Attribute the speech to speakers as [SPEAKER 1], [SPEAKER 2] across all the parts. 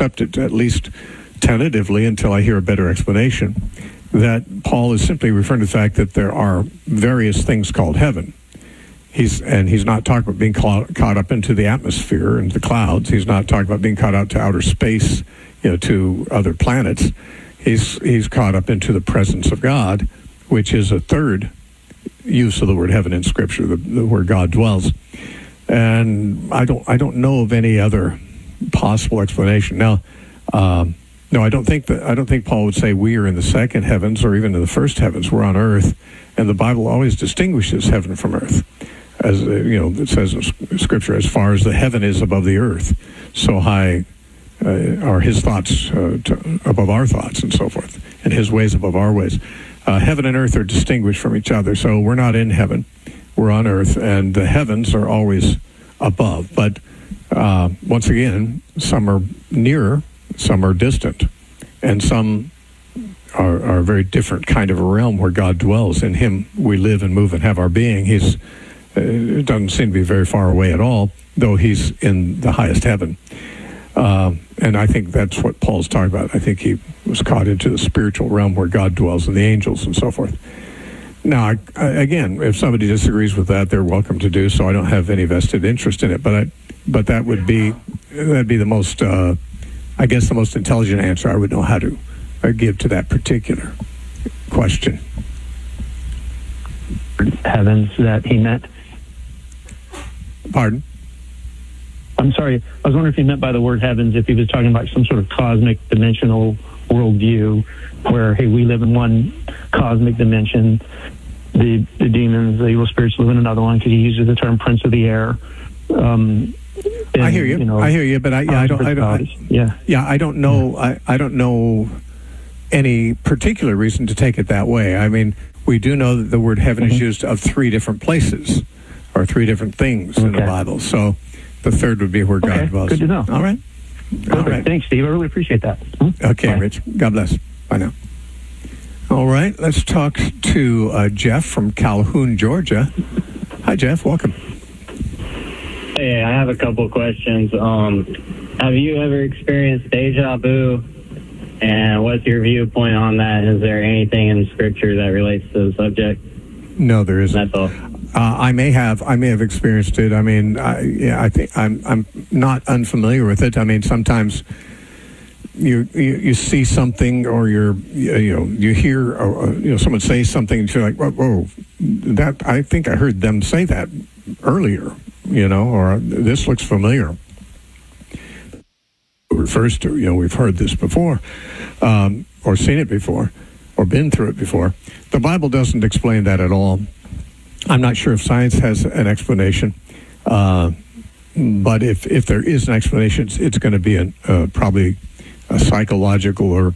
[SPEAKER 1] accept it, at least tentatively, until I hear a better explanation, that Paul is simply referring to the fact that there are various things called heaven. He's not talking about being caught up into the atmosphere and the clouds. He's not talking about being caught out to outer space, to other planets. He's caught up into the presence of God, which is a third use of the word heaven in Scripture, where God dwells. And I don't know of any other possible explanation. Now, no, I don't think Paul would say we are in the second heavens or even in the first heavens. We're on earth, and the Bible always distinguishes heaven from earth. As it says in Scripture, as far as the heaven is above the earth, so high are his thoughts above our thoughts, and so forth, and his ways above our ways. Heaven and earth are distinguished from each other, so we're not in heaven. We're on earth, and the heavens are always above. But once again, some are nearer, some are distant, and some are a very different kind of a realm where God dwells. In him we live and move and have our being. It doesn't seem to be very far away at all, though he's in the highest heaven. And I think that's what Paul's talking about. I think he was caught into the spiritual realm where God dwells and the angels and so forth. Now, again, if somebody disagrees with that, they're welcome to do so. I don't have any vested interest in it, but that'd be the most, I guess, the most intelligent answer I would know how to give to that particular question.
[SPEAKER 2] Heavens that he meant.
[SPEAKER 1] Pardon?
[SPEAKER 2] I'm sorry. I was wondering if he meant by the word heavens, if he was talking about some sort of cosmic dimensional worldview where, hey, we live in one cosmic dimension. The demons, the evil spirits live in another one, because he uses the term prince of the air.
[SPEAKER 1] I hear you. I hear you, but I don't know. I don't know any particular reason to take it that way. I mean, we do know that the word heaven is used of three different places or three different things in the Bible. So the third would be where God dwells.
[SPEAKER 2] Good to know.
[SPEAKER 1] All right.
[SPEAKER 2] All right. Thanks, Steve. I really appreciate that.
[SPEAKER 1] Okay,
[SPEAKER 2] Bye.
[SPEAKER 1] Rich. God bless. Bye now. All right. Let's talk to Jeff from Calhoun, Georgia. Hi, Jeff. Welcome.
[SPEAKER 3] Hey, I have a couple questions. Have you ever experienced deja vu? And what's your viewpoint on that? Is there anything in Scripture that relates to the subject?
[SPEAKER 1] No, there isn't.
[SPEAKER 3] That's all.
[SPEAKER 1] I may have experienced it. I mean, I think I'm not unfamiliar with it. I mean, sometimes you see something, or you hear someone say something, and you're like, whoa, that I think I heard them say that earlier, or this looks familiar. It refers to, we've heard this before, or seen it before, or been through it before. The Bible doesn't explain that at all. I'm not sure if science has an explanation, but if there is an explanation, it's going to be probably a psychological or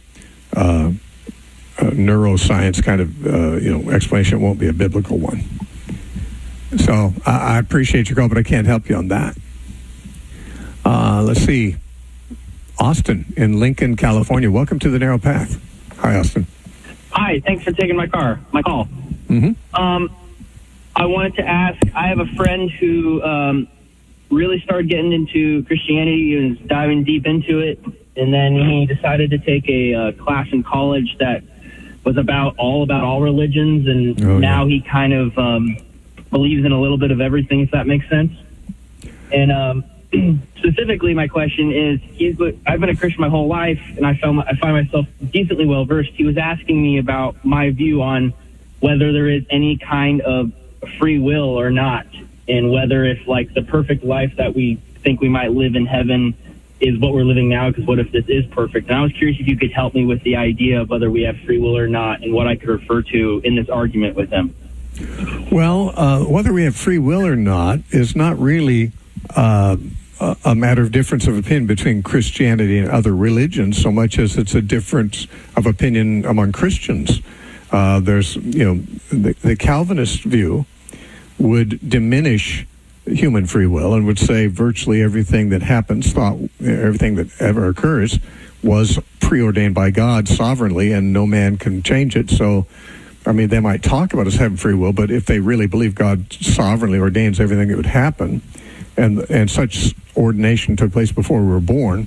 [SPEAKER 1] neuroscience kind of explanation. It won't be a biblical one. So I appreciate your call, but I can't help you on that. Let's see. Austin in Lincoln, California. Welcome to the Narrow Path. Hi, Austin.
[SPEAKER 4] Hi, thanks for taking my call.
[SPEAKER 1] Mm-hmm.
[SPEAKER 4] I wanted to ask, I have a friend who really started getting into Christianity and was diving deep into it, and then he decided to take a class in college that was all about all religions, and now he kind of believes in a little bit of everything, if that makes sense. And specifically, my question is, I've been a Christian my whole life, and I find myself decently well-versed. He was asking me about my view on whether there is any kind of free will or not, and whether if, like, the perfect life that we think we might live in heaven is what we're living now, because what if this is perfect? And I was curious if you could help me with the idea of whether we have free will or not, and what I could refer to in this argument with him.
[SPEAKER 1] Well, whether we have free will or not is not really a matter of difference of opinion between Christianity and other religions, so much as it's a difference of opinion among Christians. There's, the Calvinist view would diminish human free will and would say virtually everything that happens, everything that ever occurs, was preordained by God sovereignly, and no man can change it. So, I mean, they might talk about us having free will, but if they really believe God sovereignly ordains everything that would happen, and such ordination took place before we were born,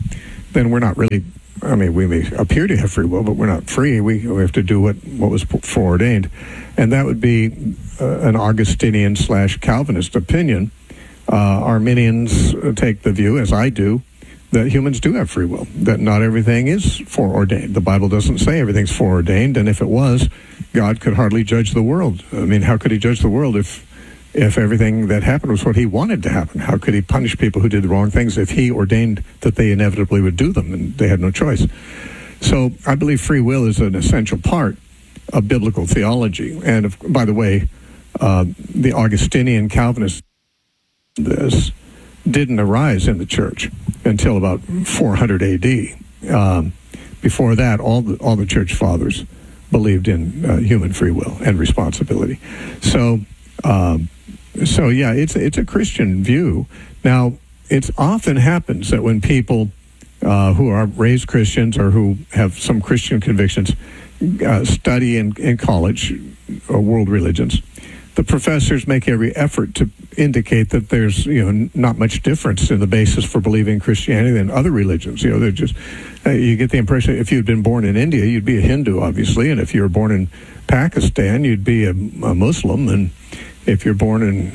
[SPEAKER 1] then we're not really. I mean, we may appear to have free will, but we're not free. We have to do what was foreordained, and that would be an Augustinian / Calvinist opinion. Arminians take the view, as I do, that humans do have free will, that not everything is foreordained. The Bible doesn't say everything's foreordained, and if it was, God could hardly judge the world. I mean, how could he judge the world if everything that happened was what he wanted to happen? How could he punish people who did the wrong things if he ordained that they inevitably would do them and they had no choice? So I believe free will is an essential part of biblical theology. And by the way, the Augustinian Calvinist this didn't arise in the church until about 400 A.D. Before that, all the church fathers believed in human free will and responsibility. So yeah, it's a Christian view. Now, it often happens that when people who are raised Christians or who have some Christian convictions study in college world religions, the professors make every effort to indicate that there's not much difference in the basis for believing Christianity than other religions. They're just you get the impression if you'd been born in India, you'd be a Hindu, obviously, and if you were born in Pakistan, you'd be a Muslim, and if you're born in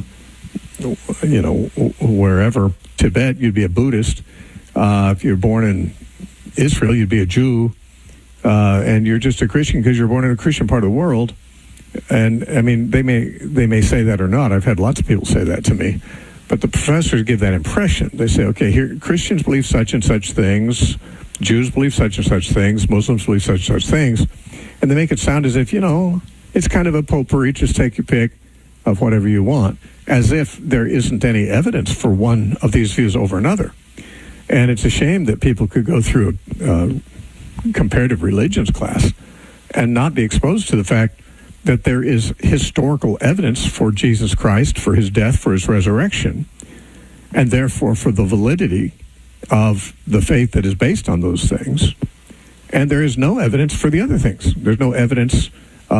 [SPEAKER 1] wherever, Tibet, you'd be a Buddhist. If you're born in Israel, you'd be a Jew, and you're just a Christian because you're born in a Christian part of the world. And I mean, they may say that or not. I've had lots of people say that to me, but the professors give that impression. They say, okay, here Christians believe such and such things, Jews believe such and such things, Muslims believe such and such things, and they make it sound as if it's kind of a potpourri. Just take your pick of whatever you want, as if there isn't any evidence for one of these views over another. And it's a shame that people could go through a comparative religions class and not be exposed to the fact that there is historical evidence for Jesus Christ, for his death, for his resurrection, and therefore for the validity of the faith that is based on those things. And there is no evidence for the other things. There's no evidence,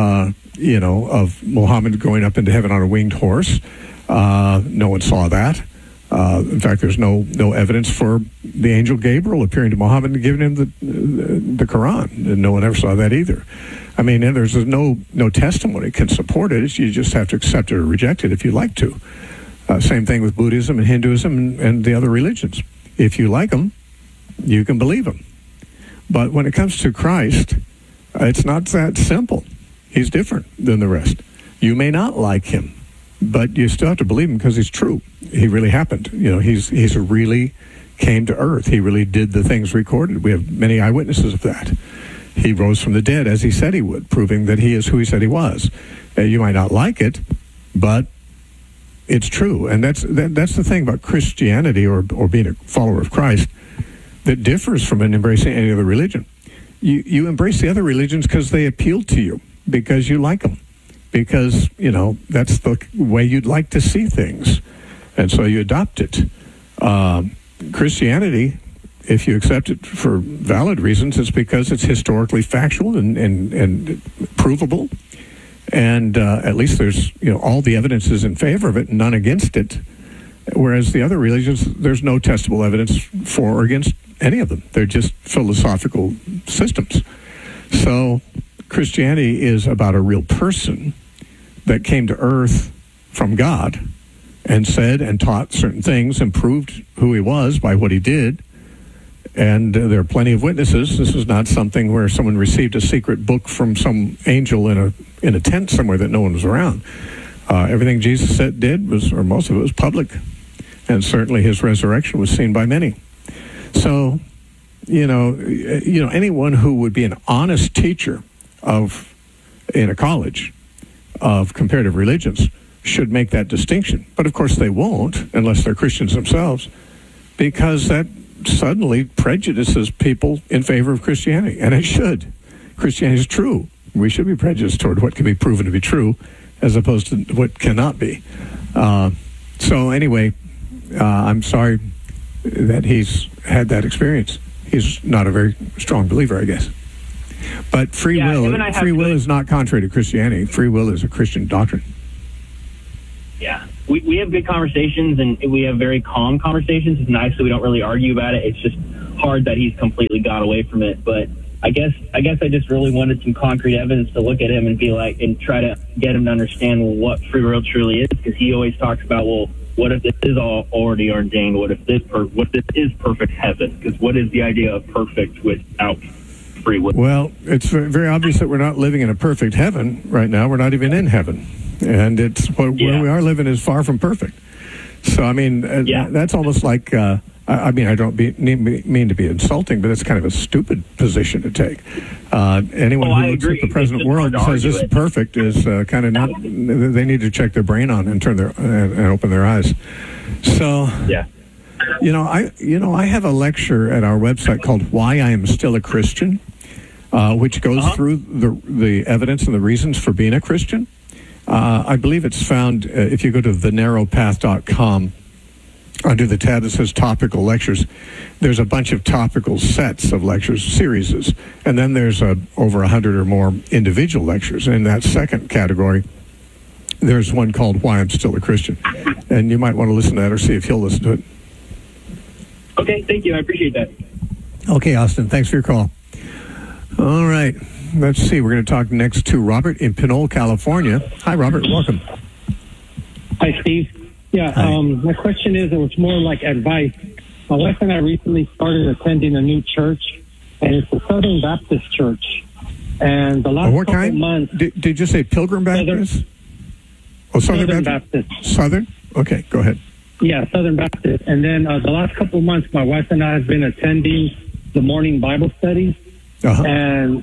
[SPEAKER 1] of Muhammad going up into heaven on a winged horse. No one saw that. In fact, there's no evidence for the angel Gabriel appearing to Muhammad and giving him the Quran, and no one ever saw that either. I mean, and there's no testimony can support it. You just have to accept it or reject it if you like to. Same thing with Buddhism and Hinduism and the other religions. If you like them, you can believe them. But when it comes to Christ, it's not that simple. He's different than the rest. You may not like him, but you still have to believe him because he's true. He really happened. He's really came to earth. He really did the things recorded. We have many eyewitnesses of that. He rose from the dead as he said he would, proving that he is who he said he was. You might not like it, but it's true. And that's the thing about Christianity or being a follower of Christ that differs from embracing any other religion. You embrace the other religions because they appeal to you, because you like them, because, that's the way you'd like to see things. And so you adopt it. Christianity, if you accept it for valid reasons, it's because it's historically factual and provable. And at least there's, all the evidence is in favor of it, none against it. Whereas the other religions, there's no testable evidence for or against any of them. They're just philosophical systems. So Christianity is about a real person that came to earth from God and said and taught certain things and proved who he was by what he did. And there are plenty of witnesses. This is not something where someone received a secret book from some angel in a tent somewhere that no one was around. Everything Jesus did was, or most of it, was public. And certainly his resurrection was seen by many. So, anyone who would be an honest teacher in a college of comparative religions should make that distinction. But of course they won't unless they're Christians themselves, because that suddenly prejudices people in favor of Christianity. And it should. Christianity is true. We should be prejudiced toward what can be proven to be true as opposed to what cannot be. So anyway, I'm sorry that he's had that experience. He's not a very strong believer, I guess. But free will is not contrary to Christianity. Free will is a Christian doctrine.
[SPEAKER 4] Yeah. We have good conversations, and we have very calm conversations. It's nice that we don't really argue about it. It's just hard that he's completely got away from it. But I guess I just really wanted some concrete evidence to look at him and be like, and try to get him to understand what free will truly is, because he always talks about, well, what if this is all already ordained? What if this is perfect heaven? Because what is the idea of perfect without free will?
[SPEAKER 1] Well, it's very, very obvious that we're not living in a perfect heaven right now. We're not even in heaven, and it's where we are living is far from perfect. So, I mean, that's almost like. I mean, I don't mean to be insulting, but it's kind of a stupid position to take. Anyone who looks at the present world and says this is perfect is kind of not. They need to check their brain on and and open their eyes. So, I have a lecture at our website called "Why I Am Still a Christian," which goes through the evidence and the reasons for being a Christian. I believe it's found if you go to thenarrowpath.com. Under the tab that says topical lectures, there's a bunch of topical sets of lectures, series, and then there's over 100 or more individual lectures. In that second category, there's one called Why I'm Still a Christian. And you might want to listen to that or see if he'll listen to it.
[SPEAKER 4] Okay, thank you. I appreciate that.
[SPEAKER 1] Okay, Austin, thanks for your call. All right, let's see. We're going to talk next to Robert in Pinole, California. Hi, Robert. Welcome.
[SPEAKER 5] Hi, Steve. Yeah, my question is, it was more like advice. My wife and I recently started attending a new church, and it's a Southern Baptist church. And the last couple months...
[SPEAKER 1] Did you say Pilgrim Baptist? Southern
[SPEAKER 5] Baptist.
[SPEAKER 1] Southern? Okay, go ahead.
[SPEAKER 5] Yeah, Southern Baptist. And then the last couple months, my wife and I have been attending the morning Bible studies, and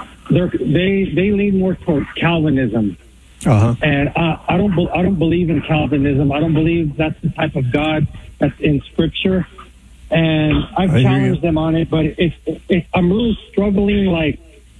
[SPEAKER 5] they lean more towards Calvinism. And I don't believe in Calvinism. I don't believe that's the type of God that's in Scripture. And I've challenged them on it, but I'm really struggling. Like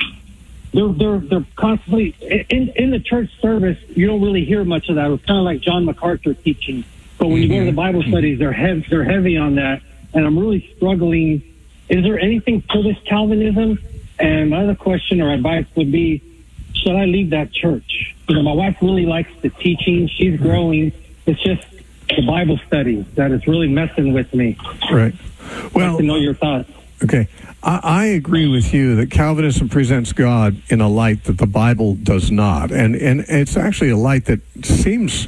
[SPEAKER 5] they're constantly in the church service. You don't really hear much of that. It's kind of like John MacArthur teaching. But when you go to the Bible studies, they're heavy on that, and I'm really struggling. Is there anything to this Calvinism? And my other question or advice would be, should I leave that church? My wife really likes the teaching. She's growing. It's just the Bible study that is really messing with me.
[SPEAKER 1] Right. Well,
[SPEAKER 5] I'd like to know your thoughts.
[SPEAKER 1] Okay. I agree with you that Calvinism presents God in a light that the Bible does not. And it's actually a light that seems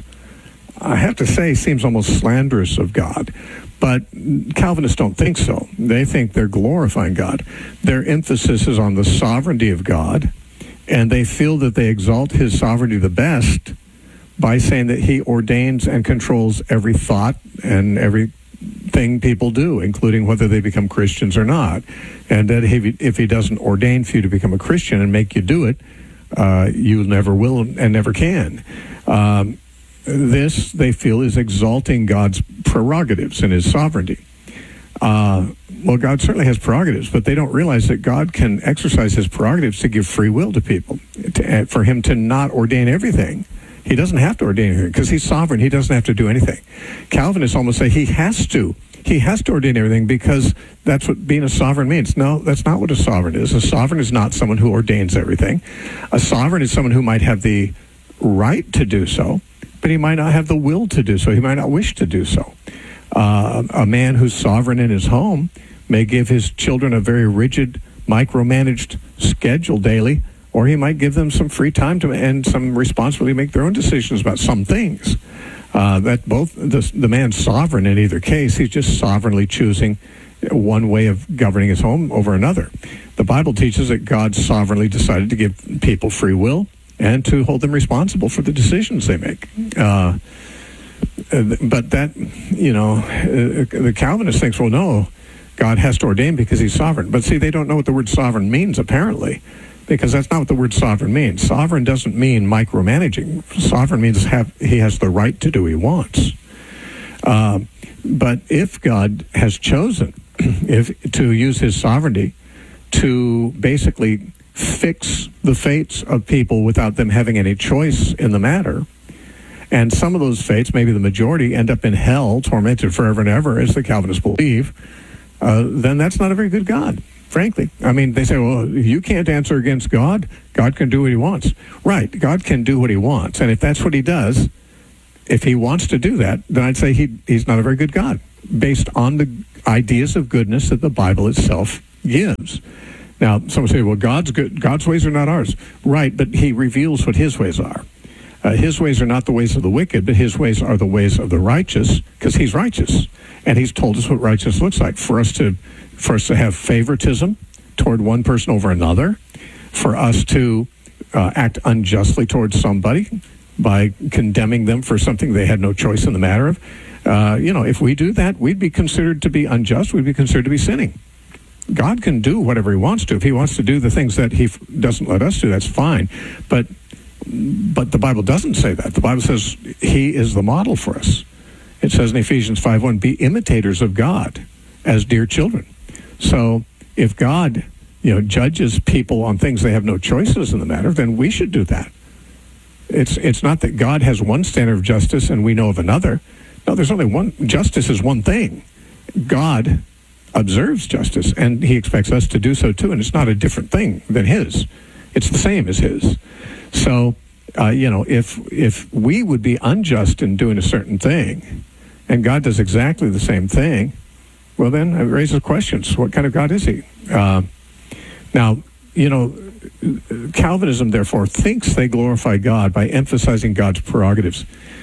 [SPEAKER 1] almost slanderous of God. But Calvinists don't think so. They think they're glorifying God. Their emphasis is on the sovereignty of God. And they feel that they exalt his sovereignty the best by saying that he ordains and controls every thought and everything people do, including whether they become Christians or not. And that if he doesn't ordain for you to become a Christian and make you do it, you never will and never can. This, they feel, is exalting God's prerogatives and his sovereignty. Well, God certainly has prerogatives, but they don't realize that God can exercise his prerogatives to give free will to people, for him to not ordain everything. He doesn't have to ordain anything because he's sovereign. He doesn't have to do anything. Calvinists almost say he has to ordain everything because that's what being a sovereign means. No, that's not what a sovereign is. A sovereign is not someone who ordains everything. A sovereign is someone who might have the right to do so, but he might not have the will to do so. He might not wish to do so. A man who's sovereign in his home may give his children a very rigid, micromanaged schedule daily, or he might give them some free time and some responsibility to make their own decisions about some things. That both the man's sovereign in either case. He's just sovereignly choosing one way of governing his home over another. The Bible teaches that God sovereignly decided to give people free will and to hold them responsible for the decisions they make. But that, the Calvinist thinks, well, no, God has to ordain because he's sovereign. But see, they don't know what the word sovereign means, apparently, because that's not what the word sovereign means. Sovereign doesn't mean micromanaging. Sovereign means he has the right to do what he wants. But if God has chosen to use his sovereignty to basically fix the fates of people without them having any choice in the matter, and some of those fates, maybe the majority, end up in hell, tormented forever and ever, as the Calvinists believe, then that's not a very good God, frankly. I mean, they say, well, you can't answer against God. God can do what he wants. Right, God can do what he wants. And if that's what he does, if he wants to do that, then I'd say he's not a very good God. based on the ideas of goodness that the Bible itself gives. Now, some say, well, God's good. God's ways are not ours. Right, but he reveals what his ways are. His ways are not the ways of the wicked, but his ways are the ways of the righteous, because he's righteous. And he's told us what righteous looks like. For us to have favoritism toward one person over another, for us to act unjustly towards somebody by condemning them for something they had no choice in the matter of. If we do that, we'd be considered to be unjust. We'd be considered to be sinning. God can do whatever he wants to. If he wants to do the things that he doesn't let us do, that's fine. But the Bible doesn't say that. The Bible says he is the model for us. It says in Ephesians 5:1, be imitators of God as dear children. So if God, judges people on things they have no choices in the matter, then we should do that. It's not that God has one standard of justice and we know of another. No, there's only one. Justice is one thing. God observes justice, and he expects us to do so too, and it's not a different thing than his. It's the same as his. So, if we would be unjust in doing a certain thing, and God does exactly the same thing, well, then it raises questions. What kind of God is he? Now, Calvinism, therefore, thinks they glorify God by emphasizing God's prerogatives.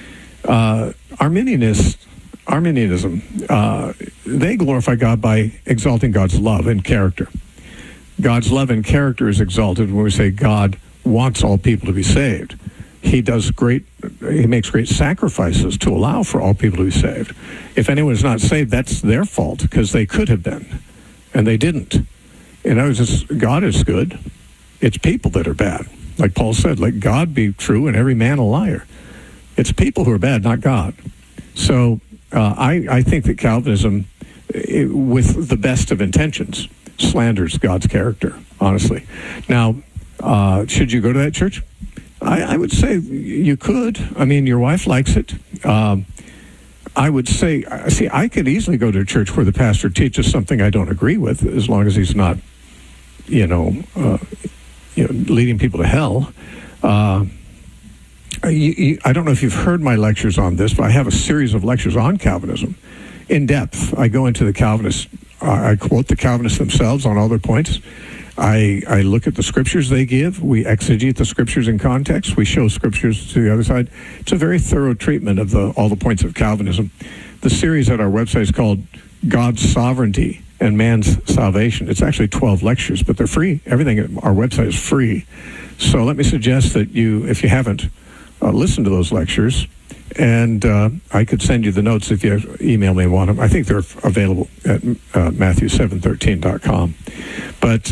[SPEAKER 1] Arminianism, they glorify God by exalting God's love and character. God's love and character is exalted when we say God wants all people to be saved. He makes great sacrifices to allow for all people to be saved. If anyone is not saved, that's their fault, because they could have been, and they didn't. In other words, God is good. It's people that are bad. Like Paul said, let God be true and every man a liar. It's people who are bad, not God. So I think that Calvinism, with the best of intentions, slanders God's character, honestly. Now, should you go to that church? I would say you could. I mean, your wife likes it. I would say, I could easily go to a church where the pastor teaches something I don't agree with, as long as he's not, leading people to hell. I don't know if you've heard my lectures on this, but I have a series of lectures on Calvinism in depth. I go into the Calvinists. I quote the Calvinists themselves on all their points. I look at the scriptures they give. We exegete the scriptures in context. We show scriptures to the other side. It's a very thorough treatment of all the points of Calvinism. The series at our website is called God's Sovereignty and Man's Salvation. It's actually 12 lectures, but they're free. Everything at our website is free. So let me suggest that you, if you haven't, listen to those lectures. And I could send you the notes if you email me one. I think they're available at Matthew713.com. But,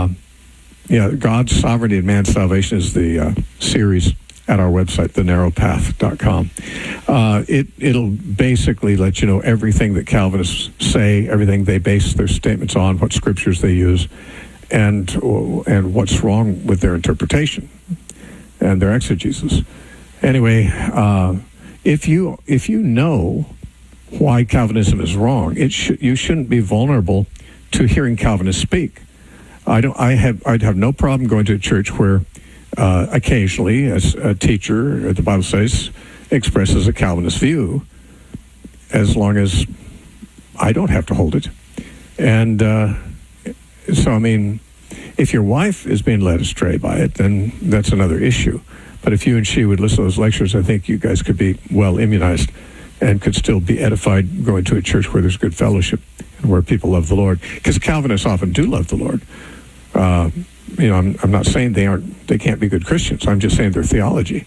[SPEAKER 1] God's Sovereignty and Man's Salvation is the series at our website, thenarrowpath.com. It'll basically let you know everything that Calvinists say, everything they base their statements on, what scriptures they use, and what's wrong with their interpretation and their exegesis. Anyway, if you know why Calvinism is wrong, you shouldn't be vulnerable to hearing Calvinists speak. I'd have no problem going to a church where occasionally, as a teacher at the Bible studies expresses a Calvinist view, as long as I don't have to hold it. And so, I mean, if your wife is being led astray by it, then that's another issue. But if you and she would listen to those lectures, I think you guys could be well immunized and could still be edified going to a church where there's good fellowship and where people love the Lord. Because Calvinists often do love the Lord. I'm not saying they can't be good Christians. I'm just saying their theology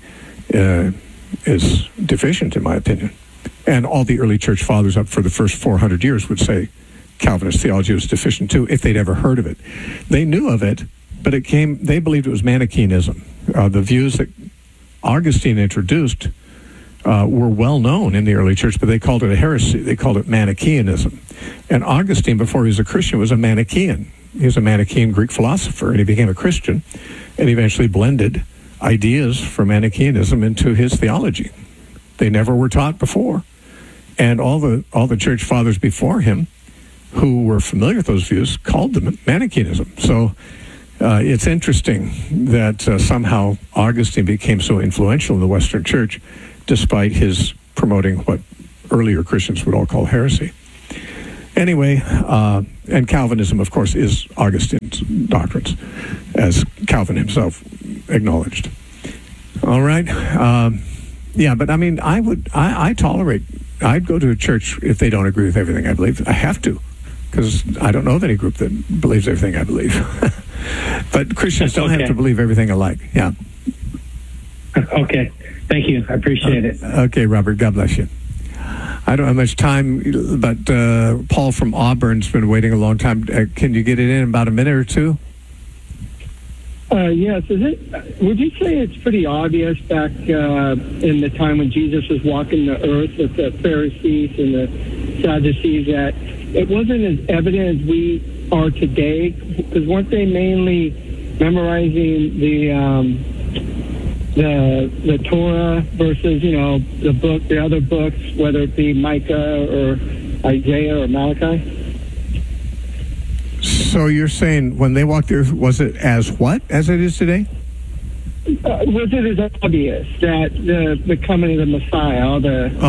[SPEAKER 1] is deficient, in my opinion. And all the early church fathers up for the first 400 years would say Calvinist theology was deficient too, if they'd ever heard of it. They knew of it, but they believed it was Manichaeism. The views that Augustine introduced were well known in the early church, but they called it a heresy. They called it Manichaeism. And Augustine, before he was a Christian, was a Manichaean. He was a Manichaean Greek philosopher, and he became a Christian, and eventually blended ideas from Manichaeism into his theology. They never were taught before. And all the church fathers before him, who were familiar with those views, called them Manichaeism. So it's interesting that somehow Augustine became so influential in the Western Church, despite his promoting what earlier Christians would all call heresy. Anyway, and Calvinism, of course, is Augustine's doctrines, as Calvin himself acknowledged. All right. Yeah, but I mean, I tolerate, I'd go to a church if they don't agree with everything I believe. I have to, because I don't know of any group that believes everything I believe. But Christians don't have to believe everything alike. Yeah.
[SPEAKER 5] Okay. Thank you. I appreciate it.
[SPEAKER 1] Okay, Robert. God bless you. I don't have much time, but Paul from Auburn's been waiting a long time. Can you get it in about a minute or two?
[SPEAKER 6] Yes. Would you say it's pretty obvious back in the time when Jesus was walking the earth with the Pharisees and the Sadducees that it wasn't as evident as we are today? Because weren't they mainly memorizing the Torah versus, the other books, whether it be Micah or Isaiah or Malachi?
[SPEAKER 1] So you're saying when they walked there, was it as what as it is today?
[SPEAKER 6] Was it as obvious that the coming of the Messiah?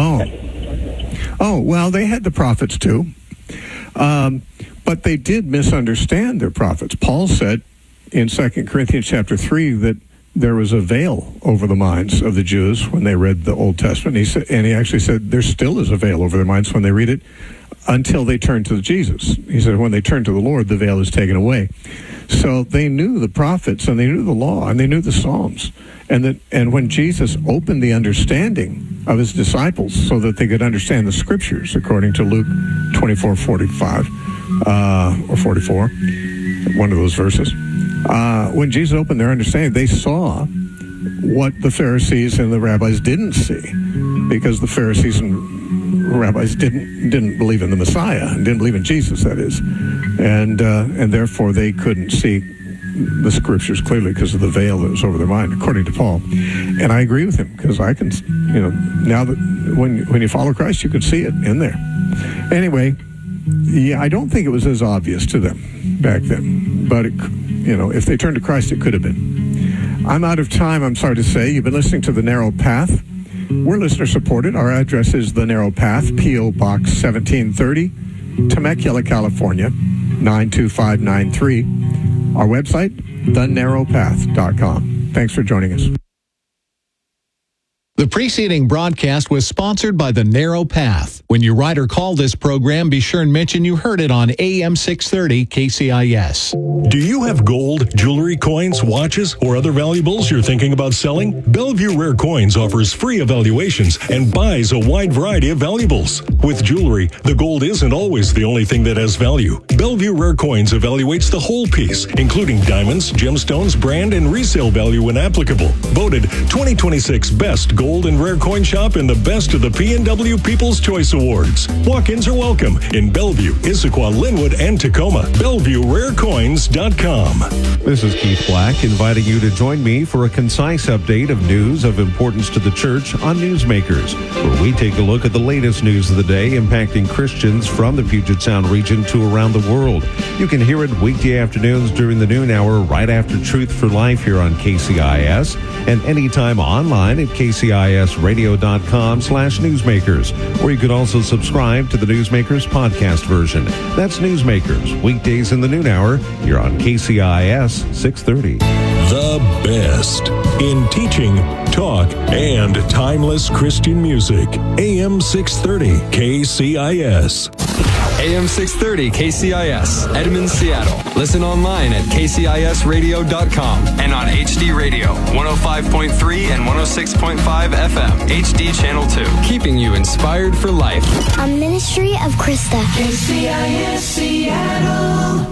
[SPEAKER 1] Well, they had the prophets too, but they did misunderstand their prophets. Paul said in 2 Corinthians chapter 3 that there was a veil over the minds of the Jews when they read the Old Testament. He actually said there still is a veil over their minds when they read it until they turn to Jesus. He said when they turn to the Lord, the veil is taken away. So they knew the prophets and they knew the law and they knew the Psalms. And when Jesus opened the understanding of his disciples so that they could understand the Scriptures, according to Luke 24:45 or 44, one of those verses, when Jesus opened their understanding, they saw what the Pharisees and the rabbis didn't see, because the Pharisees and rabbis didn't believe in the Messiah and didn't believe in Jesus, that is, and therefore they couldn't see the Scriptures clearly because of the veil that was over their mind, according to Paul. And I agree with him, because I can, now that when you follow Christ, you can see it in there. Anyway, yeah, I don't think it was as obvious to them back then, but if they turned to Christ, it could have been. I'm out of time, I'm sorry to say. You've been listening to The Narrow Path. We're listener-supported. Our address is The Narrow Path, P.O. Box 1730, Temecula, California, 92593. Our website, thenarrowpath.com. Thanks for joining us.
[SPEAKER 7] The preceding broadcast was sponsored by The Narrow Path. When you write or call this program, be sure and mention you heard it on AM 630 KCIS.
[SPEAKER 8] Do you have gold, jewelry, coins, watches, or other valuables you're thinking about selling? Bellevue Rare Coins offers free evaluations and buys a wide variety of valuables. With jewelry, the gold isn't always the only thing that has value. Bellevue Rare Coins evaluates the whole piece, including diamonds, gemstones, brand, and resale value when applicable. Voted 2026 Best Gold and Rare Coin Shop in the Best of the P&W People's Choice Awards. Walk-ins are welcome in Bellevue, Issaquah, Linwood, and Tacoma. BellevueRareCoins.com.
[SPEAKER 9] This is Keith Black inviting you to join me for a concise update of news of importance to the church on Newsmakers, where we take a look at the latest news of the day impacting Christians from the Puget Sound region to around the world. You can hear it weekday afternoons during the noon hour right after Truth for Life here on KCIS, and anytime online at KCISradio.com/Newsmakers, or you can also subscribe to the Newsmakers podcast version. That's Newsmakers, weekdays in the noon hour here on KCIS 630.
[SPEAKER 8] The best in teaching, talk, and timeless Christian music. AM 630 KCIS.
[SPEAKER 10] AM 630 KCIS, Edmond, Seattle. Listen online at kcisradio.com and on HD Radio, 105.3 and 106.5 FM, HD Channel 2. Keeping you inspired for life.
[SPEAKER 11] A ministry of Krista.
[SPEAKER 12] KCIS Seattle.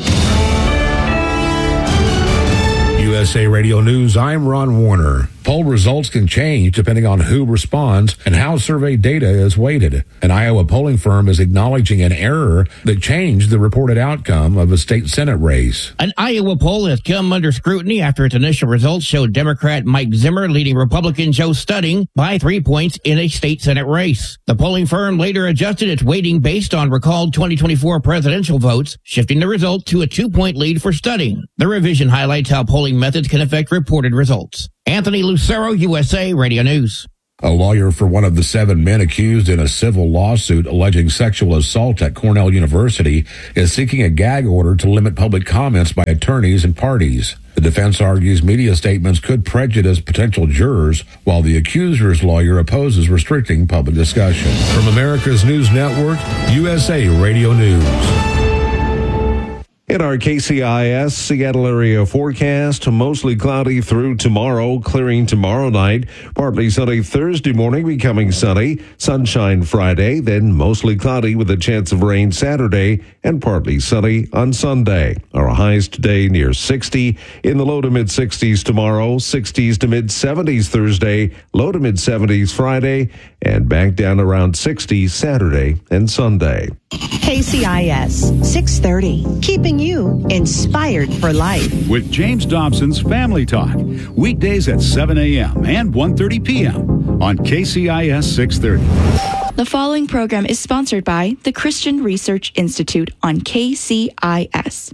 [SPEAKER 13] USA Radio News, I'm Ron Warner. Poll results can change depending on who responds and how survey data is weighted. An Iowa polling firm is acknowledging an error that changed the reported outcome of a state Senate race.
[SPEAKER 14] An Iowa poll has come under scrutiny after its initial results showed Democrat Mike Zimmer leading Republican Joe Studding by 3 points in a state Senate race. The polling firm later adjusted its weighting based on recalled 2024 presidential votes, shifting the result to a 2-point lead for Studding. The revision highlights how polling methods can affect reported results. Anthony Lucero, USA Radio News.
[SPEAKER 13] A lawyer for one of the 7 men accused in a civil lawsuit alleging sexual assault at Cornell University is seeking a gag order to limit public comments by attorneys and parties. The defense argues media statements could prejudice potential jurors, while the accuser's lawyer opposes restricting public discussion. From America's News Network, USA Radio News.
[SPEAKER 9] In our KCIS Seattle area forecast, mostly cloudy through tomorrow, clearing tomorrow night, partly sunny Thursday morning, becoming sunny, sunshine Friday, then mostly cloudy with a chance of rain Saturday, and partly sunny on Sunday. Our highs today near 60, in the low to mid 60s tomorrow, 60s to mid 70s Thursday, low to mid 70s Friday, and back down around 60 Saturday and Sunday.
[SPEAKER 15] KCIS 630, keeping you inspired for life.
[SPEAKER 16] With James Dobson's Family Talk, weekdays at 7 a.m. and 1:30 p.m. on KCIS 630.
[SPEAKER 17] The following program is sponsored by the Christian Research Institute on KCIS.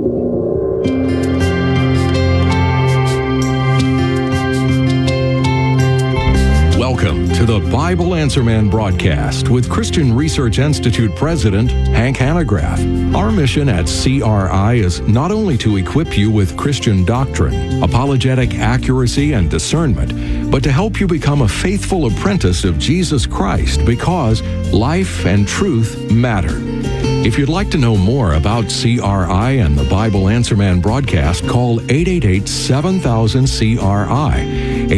[SPEAKER 18] Welcome to the Bible Answer Man broadcast with Christian Research Institute President Hank Hanegraaff. Our mission at CRI is not only to equip you with Christian doctrine, apologetic accuracy, and discernment, but to help you become a faithful apprentice of Jesus Christ, because life and truth matter. If you'd like to know more about CRI and the Bible Answer Man broadcast, call 888-7000-CRI,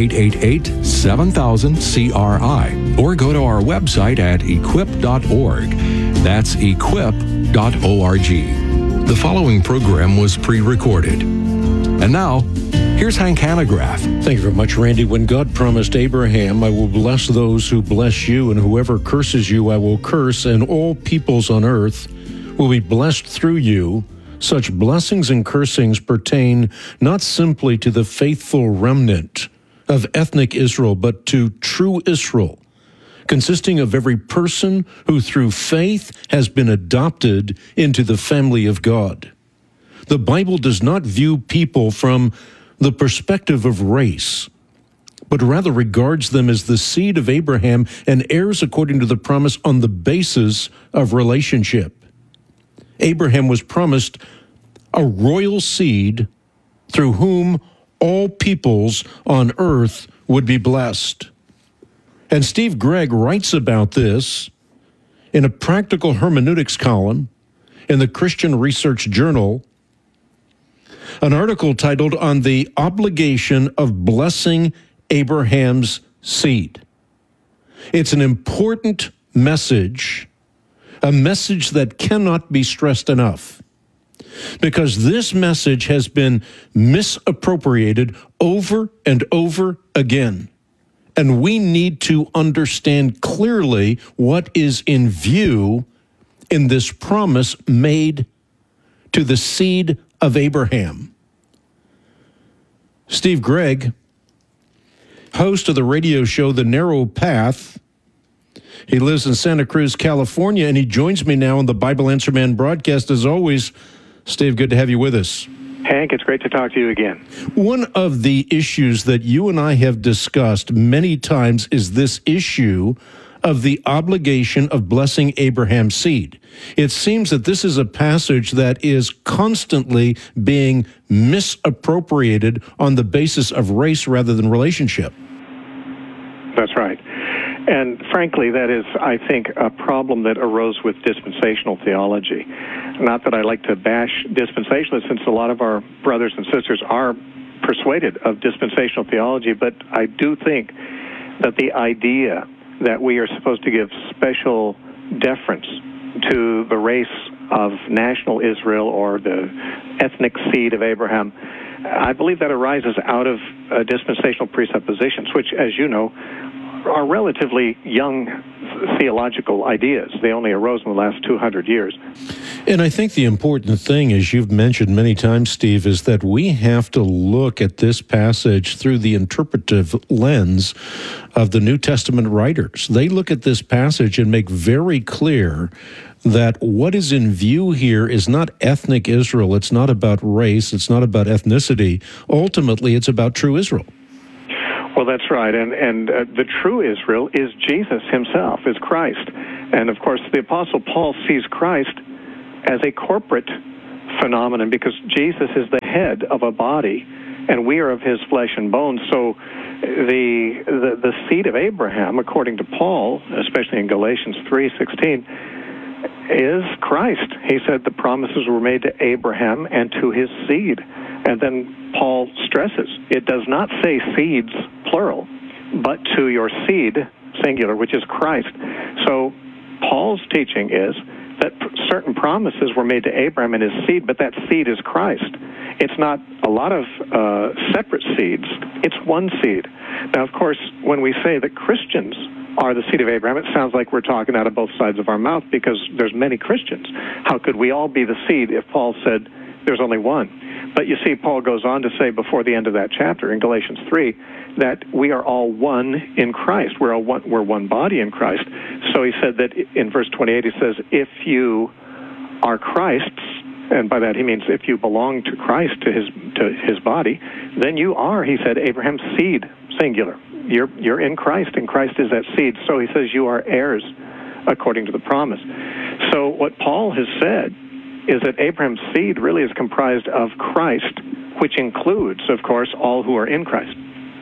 [SPEAKER 18] 888-7000-CRI, or go to our website at equip.org. That's equip.org. The following program was pre-recorded. And now, here's Hank Hanegraaff.
[SPEAKER 19] Thank you very much, Randy. When God promised Abraham, I will bless those who bless you, and whoever curses you, I will curse, and all peoples on earth will be blessed through you. Such blessings and cursings pertain not simply to the faithful remnant of ethnic Israel, but to true Israel, consisting of every person who through faith has been adopted into the family of God. The Bible does not view people from the perspective of race, but rather regards them as the seed of Abraham and heirs according to the promise on the basis of relationship. Abraham was promised a royal seed through whom all peoples on earth would be blessed. And Steve Gregg writes about this in a practical hermeneutics column in the Christian Research Journal, an article titled "On the Obligation of Blessing Abraham's Seed." It's an important message, a message that cannot be stressed enough, because this message has been misappropriated over and over again. And we need to understand clearly what is in view in this promise made to the seed of Abraham. Steve Gregg, host of the radio show The Narrow Path, he lives in Santa Cruz, California, and he joins me now on the Bible Answer Man broadcast. As always, Steve, good to have you with us.
[SPEAKER 20] Hank, it's great to talk to you again.
[SPEAKER 19] One of the issues that you and I have discussed many times is this issue of the obligation of blessing Abraham's seed. It seems that this is a passage that is constantly being misappropriated on the basis of race rather than relationship.
[SPEAKER 20] That's right. And frankly, that is, I think, a problem that arose with dispensational theology. Not that I like to bash dispensationalists, since a lot of our brothers and sisters are persuaded of dispensational theology, but I do think that the idea that we are supposed to give special deference to the race of national Israel or the ethnic seed of Abraham, I believe that arises out of dispensational presuppositions, which, as you know, are relatively young theological ideas. They only arose in the last 200 years.
[SPEAKER 19] And I think the important thing, as you've mentioned many times, Steve, is that we have to look at this passage through the interpretive lens of the New Testament writers. They look at this passage and make very clear that what is in view here is not ethnic Israel. It's not about race. It's not about ethnicity. Ultimately, it's about true Israel.
[SPEAKER 20] Well, that's right. And the true Israel is Jesus himself, is Christ. And, of course, the Apostle Paul sees Christ as a corporate phenomenon because Jesus is the head of a body, and we are of his flesh and bones. So the seed of Abraham, according to Paul, especially in Galatians 3:16, is Christ. He said the promises were made to Abraham and to his seed. And then Paul stresses, it does not say seeds, plural, but to your seed, singular, which is Christ. So Paul's teaching is that certain promises were made to Abraham and his seed, but that seed is Christ. It's not a lot of separate seeds. It's one seed. Now, of course, when we say that Christians are the seed of Abraham, it sounds like we're talking out of both sides of our mouth because there's many Christians. How could we all be the seed if Paul said there's only one? But you see, Paul goes on to say before the end of that chapter in Galatians 3 that we are all one in Christ. We're one body in Christ. So he said that in verse 28, he says, if you are Christ's, and by that he means if you belong to Christ, to his body, then you are, he said, Abraham's seed, singular. You're in Christ, and Christ is that seed. So he says you are heirs according to the promise. So what Paul has said is that Abraham's seed really is comprised of Christ, which includes, of course, all who are in Christ.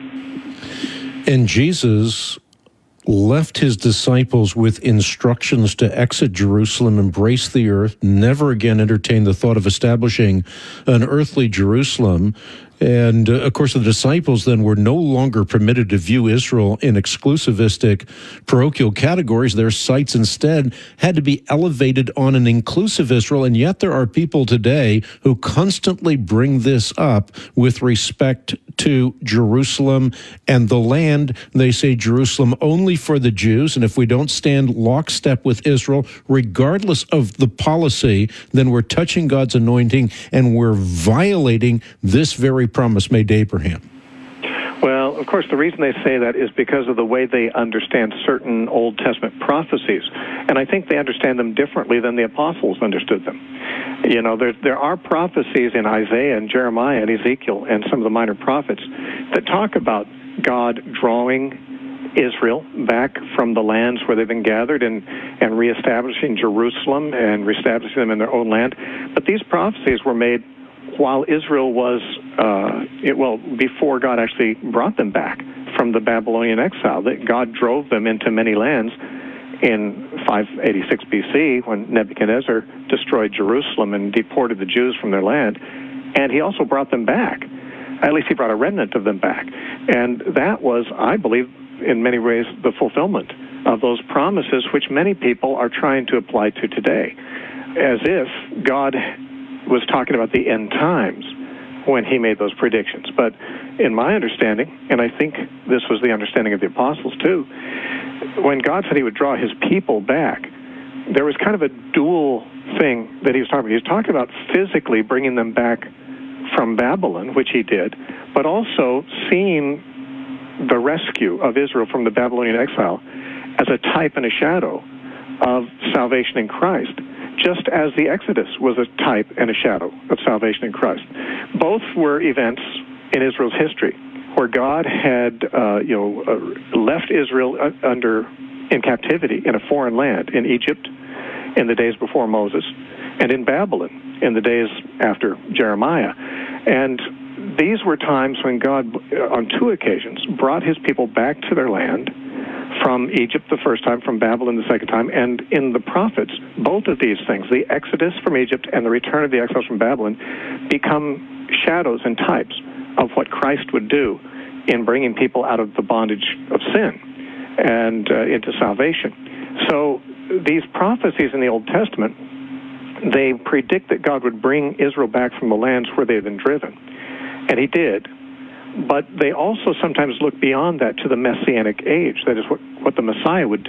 [SPEAKER 19] And Jesus left his disciples with instructions to exit Jerusalem, embrace the earth, never again entertain the thought of establishing an earthly Jerusalem. And, of course, the disciples then were no longer permitted to view Israel in exclusivistic parochial categories. Their sights instead had to be elevated on an inclusive Israel. And yet there are people today who constantly bring this up with respect to Jerusalem and the land. They say Jerusalem only for the Jews. And if we don't stand lockstep with Israel, regardless of the policy, then we're touching God's anointing and we're violating this very promise made to Abraham.
[SPEAKER 20] Well, of course, the reason they say that is because of the way they understand certain Old Testament prophecies. And I think they understand them differently than the apostles understood them. You know, there are prophecies in Isaiah and Jeremiah and Ezekiel and some of the minor prophets that talk about God drawing Israel back from the lands where they've been gathered and reestablishing Jerusalem and reestablishing them in their own land. But these prophecies were made while Israel was, before God actually brought them back from the Babylonian exile, that God drove them into many lands in 586 BC when Nebuchadnezzar destroyed Jerusalem and deported the Jews from their land. And he also brought them back. At least he brought a remnant of them back. And that was, I believe, in many ways, the fulfillment of those promises which many people are trying to apply to today, as if God was talking about the end times when he made those predictions. But in my understanding, and I think this was the understanding of the apostles too, when God said he would draw his people back, there was kind of a dual thing that he was talking about. He was talking about physically bringing them back from Babylon, which he did, but also seeing the rescue of Israel from the Babylonian exile as a type and a shadow of salvation in Christ, just as the Exodus was a type and a shadow of salvation in Christ. Both were events in Israel's history where God had left Israel in captivity in a foreign land, in Egypt in the days before Moses, and in Babylon in the days after Jeremiah. And these were times when God, on two occasions, brought his people back to their land from Egypt the first time, from Babylon the second time, and in the prophets, both of these things, the Exodus from Egypt and the return of the exiles from Babylon, become shadows and types of what Christ would do in bringing people out of the bondage of sin and into salvation. So these prophecies in the Old Testament, they predict that God would bring Israel back from the lands where they had been driven. And he did. But they also sometimes look beyond that to the Messianic age. That is what the Messiah would do,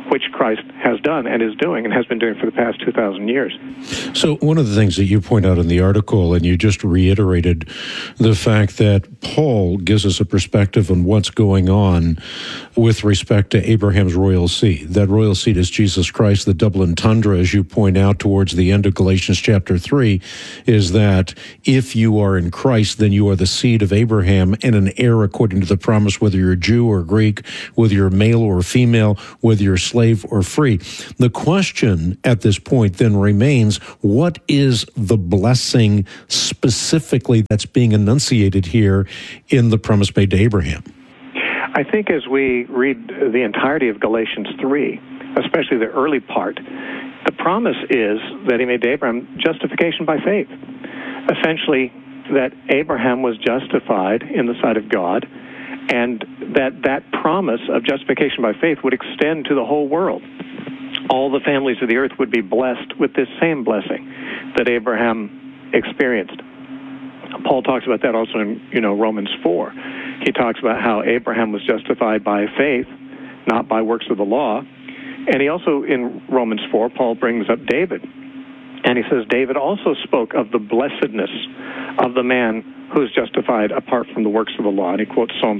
[SPEAKER 20] which Christ has done and is doing and has been doing for the past 2,000 years.
[SPEAKER 19] So one of the things that you point out in the article, and you just reiterated the fact that Paul gives us a perspective on what's going on with respect to Abraham's royal seed. That royal seed is Jesus Christ. The double entendre, as you point out towards the end of Galatians chapter 3, is that if you are in Christ, then you are the seed of Abraham and an heir according to the promise, whether you're Jew or Greek, whether you're male or female, whether you're slave or free. The question at this point then remains, what is the blessing specifically that's being enunciated here in the promise made to Abraham?
[SPEAKER 20] I think as we read the entirety of Galatians 3, especially the early part, the promise is that he made to Abraham justification by faith. Essentially, that Abraham was justified in the sight of God, and that promise of justification by faith would extend to the whole world. All the families of the earth would be blessed with this same blessing that Abraham experienced. Paul talks about that also in Romans 4. He talks about how Abraham was justified by faith, not by works of the law. And he also, in Romans 4, Paul brings up David. And he says David also spoke of the blessedness of the man who is justified apart from the works of the law. And he quotes Psalm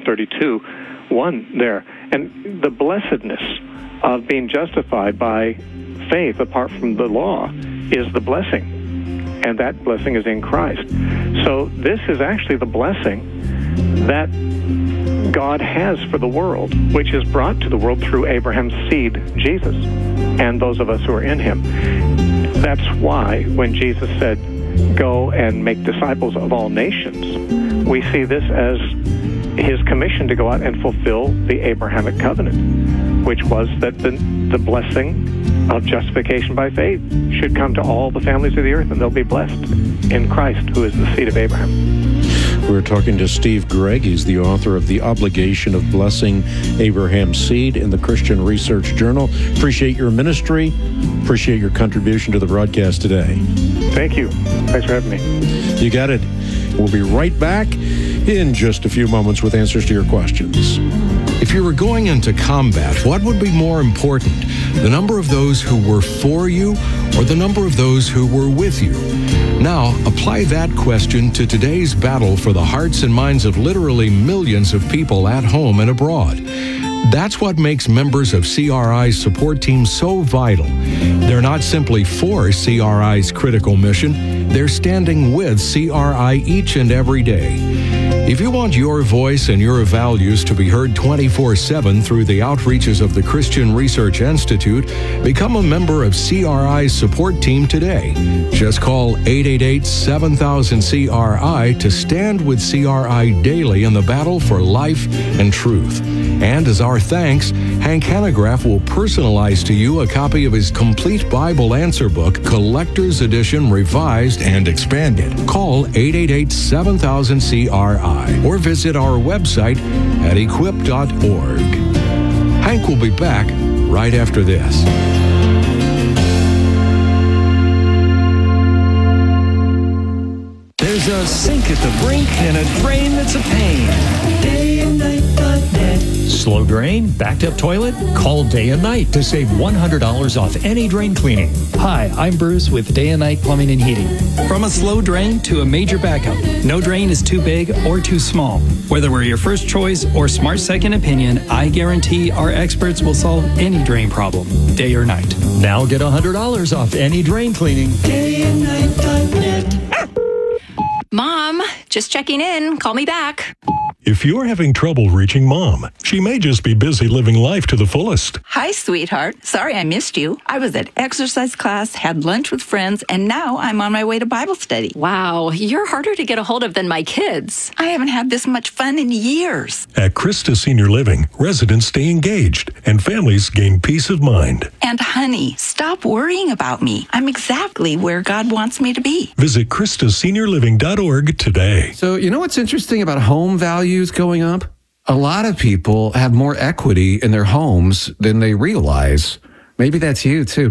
[SPEAKER 20] 32:1 there. And the blessedness of being justified by faith apart from the law is the blessing. And that blessing is in Christ. So this is actually the blessing that God has for the world, which is brought to the world through Abraham's seed, Jesus, and those of us who are in him. That's why when Jesus said, "Go and make disciples of all nations," we see this as his commission to go out and fulfill the Abrahamic covenant, which was that the blessing of justification by faith should come to all the families of the earth, and they'll be blessed in Christ, who is the seed of Abraham.
[SPEAKER 19] We're talking to Steve Gregg. He's the author of The Obligation of Blessing Abraham's Seed in the Christian Research Journal. Appreciate your ministry. Appreciate your contribution to the broadcast today.
[SPEAKER 20] Thank you. Thanks for having me.
[SPEAKER 19] You got it. We'll be right back in just a few moments with answers to your questions.
[SPEAKER 18] If you were going into combat, what would be more important? The number of those who were for you or the number of those who were with you? Now, apply that question to today's battle for the hearts and minds of literally millions of people at home and abroad. That's what makes members of CRI's support team so vital. They're not simply for CRI's critical mission, they're standing with CRI each and every day. If you want your voice and your values to be heard 24/7 through the outreaches of the Christian Research Institute, become a member of CRI's support team today. Just call 888-7000-CRI to stand with CRI daily in the battle for life and truth. And as our thanks, Hank Hanegraaff will personalize to you a copy of his complete Bible answer book, Collector's Edition Revised and Expanded. Call 888-7000-CRI or visit our website at equip.org. Hank will be back right after this.
[SPEAKER 21] There's a sink at the brink and a drain that's a pain. DayandNight.net. Slow drain? Backed up toilet? Call Day and Night to save $100 off any drain cleaning.
[SPEAKER 22] Hi, I'm Bruce with Day and Night Plumbing and Heating.
[SPEAKER 21] From a slow drain to a major backup, no drain is too big or too small. Whether we're your first choice or smart second opinion, I guarantee our experts will solve any drain problem, day or night. Now get $100 off any drain cleaning.
[SPEAKER 12] DayandNight.net.
[SPEAKER 23] Mom, just checking in. Call me back.
[SPEAKER 8] If you're having trouble reaching Mom, she may just be busy living life to the fullest.
[SPEAKER 24] Hi, sweetheart. Sorry I missed you. I was at exercise class, had lunch with friends, and now I'm on my way to Bible study.
[SPEAKER 23] Wow, you're harder to get a hold of than my kids.
[SPEAKER 24] I haven't had this much fun in years.
[SPEAKER 8] At Christa Senior Living, residents stay engaged and families gain peace of mind.
[SPEAKER 24] And honey, stop worrying about me. I'm exactly where God wants me to be.
[SPEAKER 8] Visit ChristaSeniorLiving.org today.
[SPEAKER 25] So, you know what's interesting about home values going up? A lot of people have more equity in their homes than they realize. Maybe that's you too.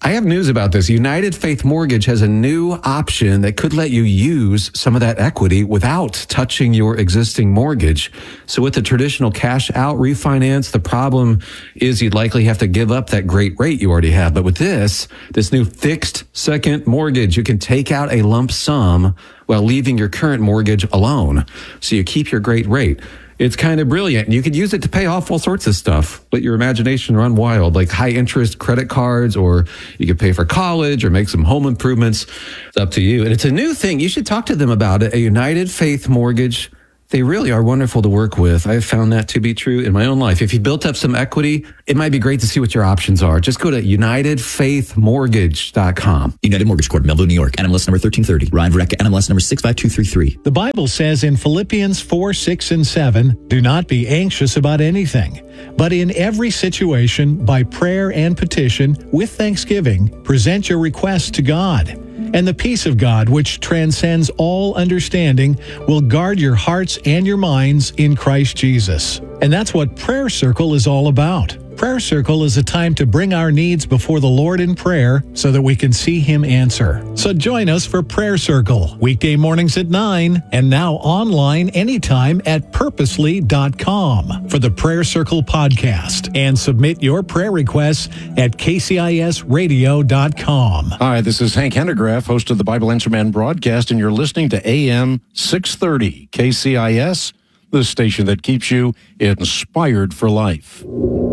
[SPEAKER 25] I have news about this. United Faith Mortgage has a new option that could let you use some of that equity without touching your existing mortgage. So with the traditional cash out refinance, the problem is you'd likely have to give up that great rate you already have. But with this new fixed second mortgage, you can take out a lump sum while leaving your current mortgage alone. So you keep your great rate. It's kind of brilliant. You could use it to pay off all sorts of stuff. Let your imagination run wild, like high interest credit cards, or you could pay for college or make some home improvements. It's up to you. And it's a new thing. You should talk to them about it. A United Faith Mortgage. They really are wonderful to work with. I've found that to be true in my own life. If you built up some equity, it might be great to see what your options are. Just go to UnitedFaithMortgage.com.
[SPEAKER 2] United Mortgage Corp, Melville, New York. NMLS number 1330. Ryan Vreck, NMLS number 65233.
[SPEAKER 7] The Bible says in Philippians 4, 6, and 7, do not be anxious about anything, but in every situation, by prayer and petition, with thanksgiving, present your requests to God. And the peace of God, which transcends all understanding, will guard your hearts and your minds in Christ Jesus. And that's what Prayer Circle is all about. Prayer Circle is a time to bring our needs before the Lord in prayer so that we can see Him answer. So join us for Prayer Circle, weekday mornings at 9, and now online anytime at purposely.com for the Prayer Circle podcast. And submit your prayer requests at kcisradio.com.
[SPEAKER 19] Hi, this is Hank Hanegraaff, host of the Bible Answer Man broadcast, and you're listening to AM 630 KCIS, the station that keeps you inspired for life.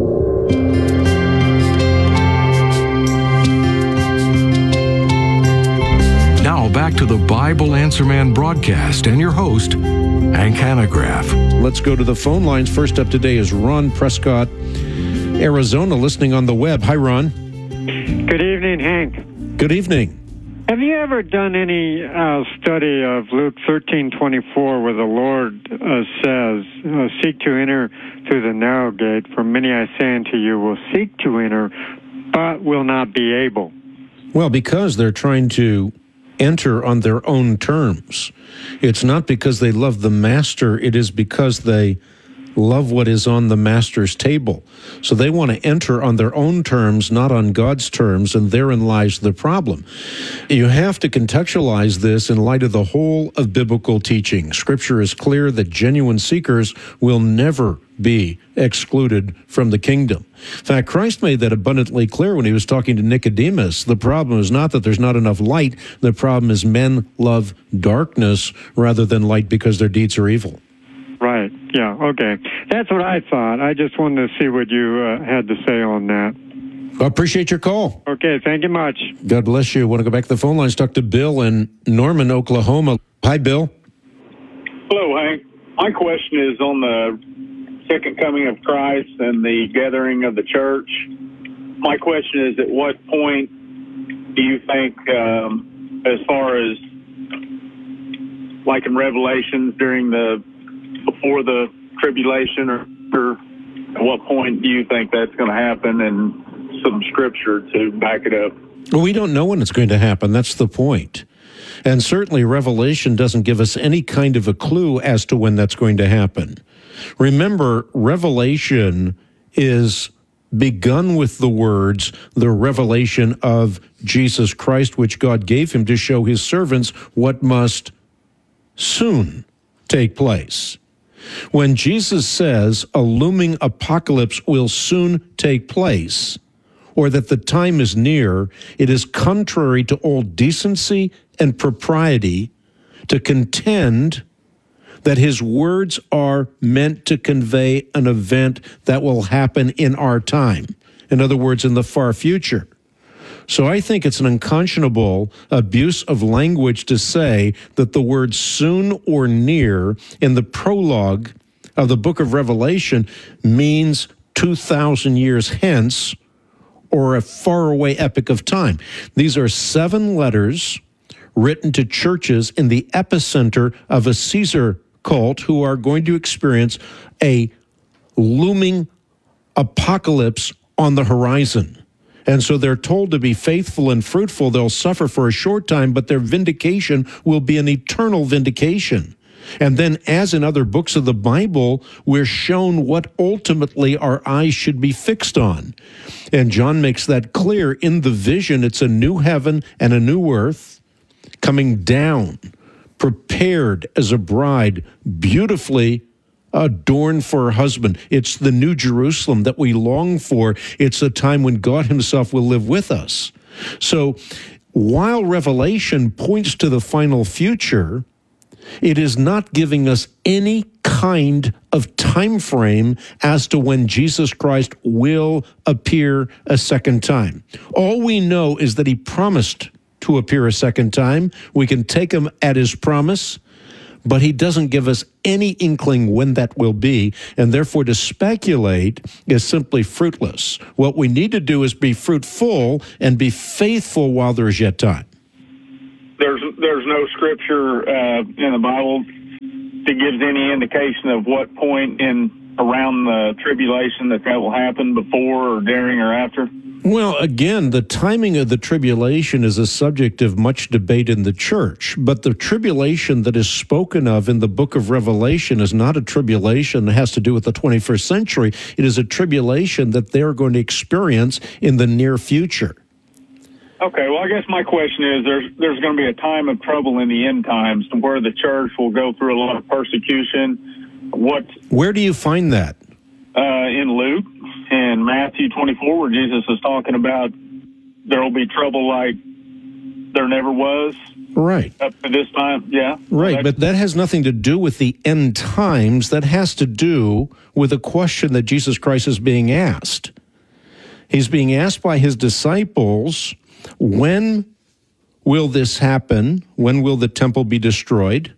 [SPEAKER 18] Now back to the Bible Answer Man broadcast and your host, Hank Hanegraaff.
[SPEAKER 19] Let's go to the phone lines. First up today is Ron Prescott, Arizona, listening on the web. Hi, Ron.
[SPEAKER 3] Good evening, Hank.
[SPEAKER 19] Good evening.
[SPEAKER 3] Have you ever done any study of Luke 13:24, where the Lord says, "Seek to enter through the narrow gate, for many, I say unto you, will seek to enter, but will not be able"?
[SPEAKER 19] Well, because they're trying to enter on their own terms. It's not because they love the master, it is because they love what is on the master's table. So they want to enter on their own terms, not on God's terms, and therein lies the problem. You have to contextualize this in light of the whole of biblical teaching. Scripture is clear that genuine seekers will never be excluded from the kingdom. In fact, Christ made that abundantly clear when he was talking to Nicodemus. The problem is not that there's not enough light. The problem is men love darkness rather than light because their deeds are evil.
[SPEAKER 3] Right. Yeah. Okay. That's what I thought. I just wanted to see what you had to say on that.
[SPEAKER 19] I appreciate your call.
[SPEAKER 3] Okay. Thank you much.
[SPEAKER 19] God bless you. I want to go back to the phone lines, talk to Bill in Norman, Oklahoma. Hi, Bill.
[SPEAKER 4] Hello, Hank. My question is on the second coming of Christ and the gathering of the church. My question is, at what point do you think, as far as like in Revelations before the tribulation, or at what point do you think that's going to happen, and some scripture to back it up?
[SPEAKER 19] Well, we don't know when it's going to happen. That's the point. And certainly Revelation doesn't give us any kind of a clue as to when that's going to happen. Remember, Revelation is begun with the words, the revelation of Jesus Christ, which God gave him to show his servants what must soon take place. When Jesus says a looming apocalypse will soon take place, or that the time is near, it is contrary to all decency and propriety to contend that his words are meant to convey an event that will happen in our time. In other words, in the far future. So I think it's an unconscionable abuse of language to say that the word soon or near in the prologue of the book of Revelation means 2,000 years hence, or a faraway epoch of time. These are 7 letters written to churches in the epicenter of a Caesar cult who are going to experience a looming apocalypse on the horizon. And so they're told to be faithful and fruitful. They'll suffer for a short time, but their vindication will be an eternal vindication. And then, as in other books of the Bible, we're shown what ultimately our eyes should be fixed on. And John makes that clear. In the vision, it's a new heaven and a new earth coming down, prepared as a bride, beautifully adorned for her husband. It's the new Jerusalem that we long for. It's a time when God himself will live with us. So while Revelation points to the final future, it is not giving us any kind of time frame as to when Jesus Christ will appear a second time. All we know is that he promised to appear a second time. We can take him at his promise, but he doesn't give us any inkling when that will be, and therefore to speculate is simply fruitless. What we need to do is be fruitful and be faithful while there is yet time.
[SPEAKER 4] There's no scripture in the Bible that gives any indication of what point in around the tribulation that will happen, before or during or after.
[SPEAKER 19] Well, again, the timing of the tribulation is a subject of much debate in the church, but the tribulation that is spoken of in the book of Revelation is not a tribulation that has to do with the 21st century. It is a tribulation that they're going to experience in the near future.
[SPEAKER 4] Okay, well, I guess my question is, there's going to be a time of trouble in the end times where the church will go through a lot of persecution.
[SPEAKER 19] Where do you find that?
[SPEAKER 4] In Luke and Matthew 24, where Jesus is talking about there will be trouble like there never was.
[SPEAKER 19] Right.
[SPEAKER 4] Up to this time, yeah.
[SPEAKER 19] Right, but that has nothing to do with the end times. That has to do with a question that Jesus Christ is being asked. He's being asked by his disciples, when will this happen? When will the temple be destroyed?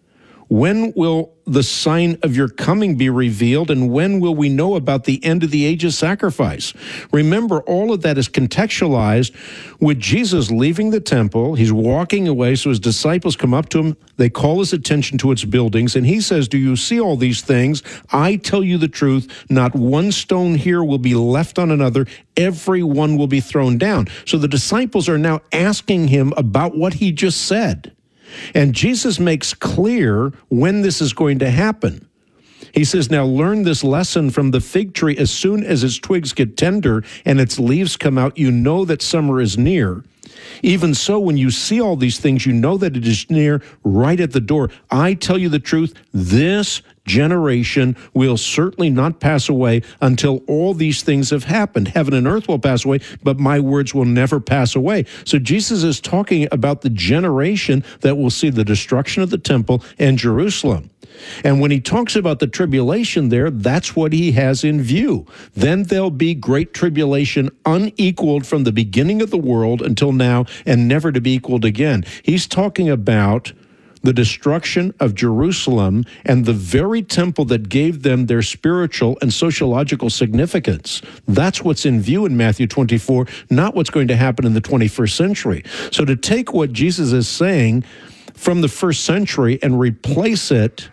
[SPEAKER 19] When will the sign of your coming be revealed? And when will we know about the end of the age of sacrifice? Remember, all of that is contextualized with Jesus leaving the temple. He's walking away, so his disciples come up to him. They call his attention to its buildings, and he says, do you see all these things? I tell you the truth, not one stone here will be left on another. Every one will be thrown down. So the disciples are now asking him about what he just said. And Jesus makes clear when this is going to happen. He says, now learn this lesson from the fig tree. As soon as its twigs get tender and its leaves come out, you know that summer is near. Even so, when you see all these things, you know that it is near, right at the door. I tell you the truth, this generation will certainly not pass away until all these things have happened. Heaven and earth will pass away, but my words will never pass away. So Jesus is talking about the generation that will see the destruction of the temple and Jerusalem. And when he talks about the tribulation there, that's what he has in view. Then there'll be great tribulation, unequaled from the beginning of the world until now, and never to be equaled again. He's talking about the destruction of Jerusalem and the very temple that gave them their spiritual and sociological significance. That's what's in view in Matthew 24, not what's going to happen in the 21st century. So to take what Jesus is saying from the first century and replace it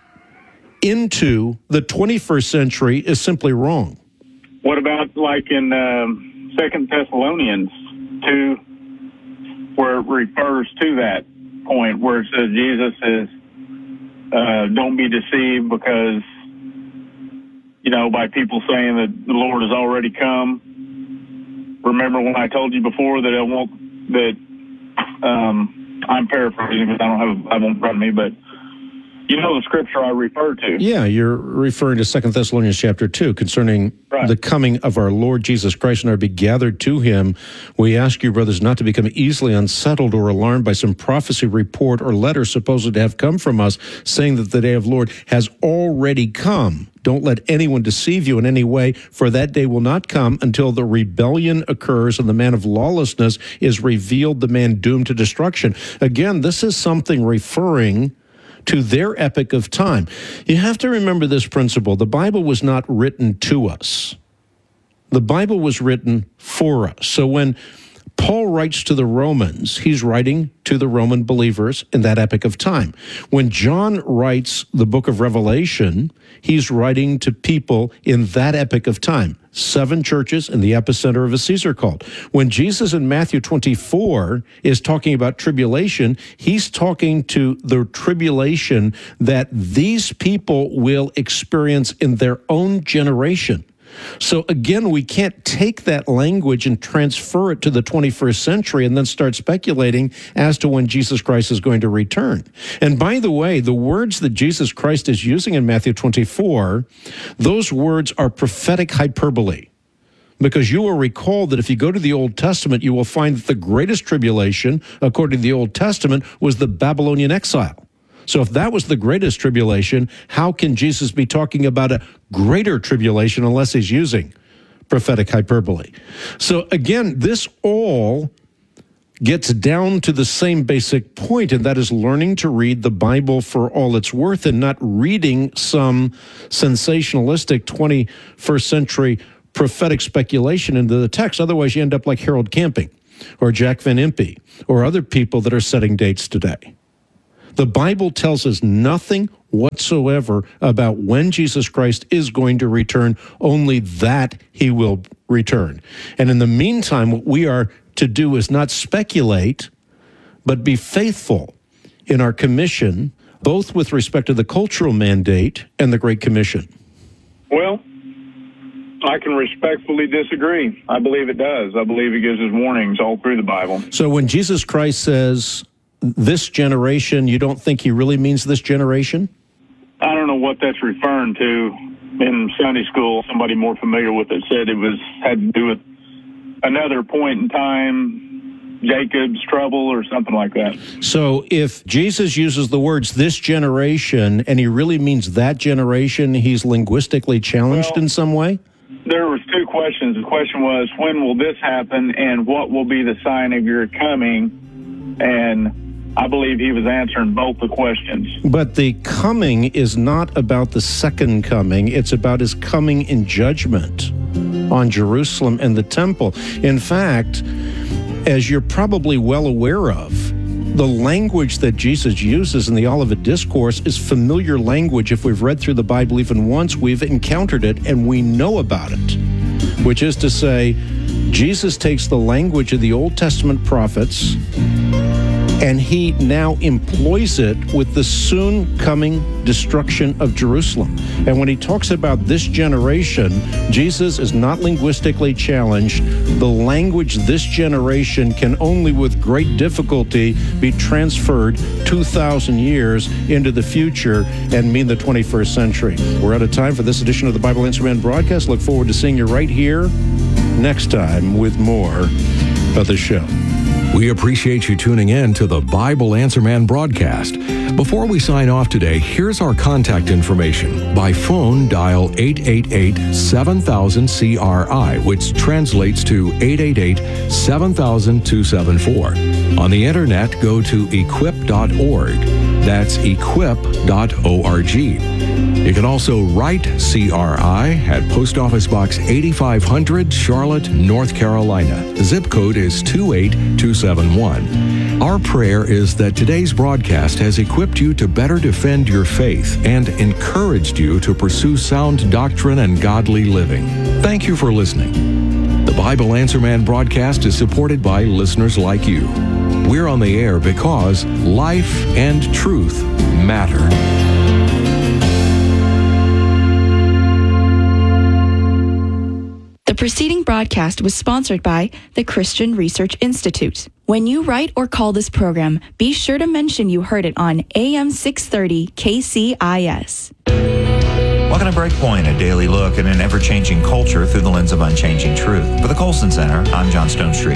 [SPEAKER 19] into the 21st century is simply wrong.
[SPEAKER 4] What about like in 2 Thessalonians 2, where it refers to that point where it says Jesus is, don't be deceived because, by people saying that the Lord has already come. Remember when I told you before that I'm paraphrasing because I don't have a Bible in front of me, but you know the scripture I refer to.
[SPEAKER 19] Yeah, you're referring to 2 Thessalonians chapter 2 concerning the coming of our Lord Jesus Christ and are be gathered to him. We ask you, brothers, not to become easily unsettled or alarmed by some prophecy, report, or letter supposed to have come from us, saying that the day of the Lord has already come. Don't let anyone deceive you in any way, for that day will not come until the rebellion occurs and the man of lawlessness is revealed, the man doomed to destruction. Again, this is something referring to their epoch of time. You have to remember this principle. The Bible was not written to us. The Bible was written for us. So when Paul writes to the Romans, he's writing to the Roman believers in that epoch of time. When John writes the book of Revelation, he's writing to people in that epoch of time. 7 churches in the epicenter of a Caesar cult. When Jesus in Matthew 24 is talking about tribulation, he's talking to the tribulation that these people will experience in their own generation. So again, we can't take that language and transfer it to the 21st century and then start speculating as to when Jesus Christ is going to return. And by the way, the words that Jesus Christ is using in Matthew 24, those words are prophetic hyperbole. Because you will recall that if you go to the Old Testament, you will find that the greatest tribulation, according to the Old Testament, was the Babylonian exile. So if that was the greatest tribulation, how can Jesus be talking about a greater tribulation unless he's using prophetic hyperbole? So again, this all gets down to the same basic point, and that is learning to read the Bible for all it's worth and not reading some sensationalistic 21st century prophetic speculation into the text. Otherwise, you end up like Harold Camping or Jack Van Impe or other people that are setting dates today. The Bible tells us nothing whatsoever about when Jesus Christ is going to return, only that he will return. And in the meantime, what we are to do is not speculate, but be faithful in our commission, both with respect to the cultural mandate and the Great Commission.
[SPEAKER 4] Well, I can respectfully disagree. I believe it does. I believe it gives us warnings all through the Bible.
[SPEAKER 19] So when Jesus Christ says, this generation, you don't think he really means this generation?
[SPEAKER 4] I don't know what that's referring to. In Sunday school, somebody more familiar with it said it had to do with another point in time, Jacob's trouble or something like that.
[SPEAKER 19] So if Jesus uses the words this generation and he really means that generation, he's linguistically challenged in some way?
[SPEAKER 4] There was 2 questions. The question was, when will this happen and what will be the sign of your coming? And I believe he was answering both the questions.
[SPEAKER 19] But the coming is not about the second coming. It's about his coming in judgment on Jerusalem and the temple. In fact, as you're probably well aware of, the language that Jesus uses in the Olivet Discourse is familiar language. If we've read through the Bible even once, we've encountered it and we know about it, which is to say, Jesus takes the language of the Old Testament prophets and he now employs it with the soon coming destruction of Jerusalem. And when he talks about this generation, Jesus is not linguistically challenged. The language this generation can only with great difficulty be transferred 2,000 years into the future and mean the 21st century. We're out of time for this edition of the Bible Answer Man broadcast. Look forward to seeing you right here next time with more of the show.
[SPEAKER 18] We appreciate you tuning in to the Bible Answer Man broadcast. Before we sign off today, here's our contact information. By phone, dial 888-7000-CRI, which translates to 888-7000-274. On the internet, go to equip.org. That's equip.org. You can also write CRI at Post Office Box 8500, Charlotte, North Carolina. The zip code is 28271. Our prayer is that today's broadcast has equipped you to better defend your faith and encouraged you to pursue sound doctrine and godly living. Thank you for listening. The Bible Answer Man broadcast is supported by listeners like you. We're on the air because life and truth matter.
[SPEAKER 17] The preceding broadcast was sponsored by the Christian Research Institute. When you write or call this program, be sure to mention you heard it on AM 630 KCIS.
[SPEAKER 1] Welcome to Breakpoint, a daily look at an ever-changing culture through the lens of unchanging truth. For the Colson Center, I'm John Stone Street.